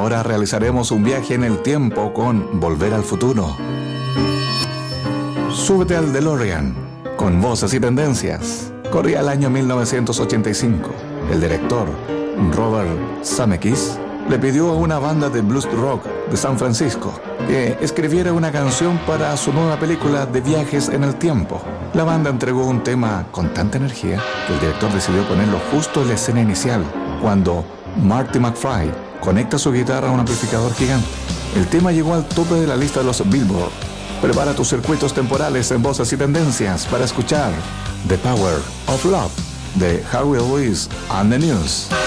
ahora realizaremos un viaje en el tiempo con Volver al Futuro. Súbete al DeLorean, con voces y tendencias. Corría el año 1985. El director, Robert Zemeckis, le pidió a una banda de blues rock de San Francisco que escribiera una canción para su nueva película de viajes en el tiempo. La banda entregó un tema con tanta energía que el director decidió ponerlo justo en la escena inicial, cuando Marty McFly conecta su guitarra a un amplificador gigante. El tema llegó al tope de la lista de los Billboard. Prepara tus circuitos temporales en voces y tendencias para escuchar The Power of Love de Harry Lewis and the News.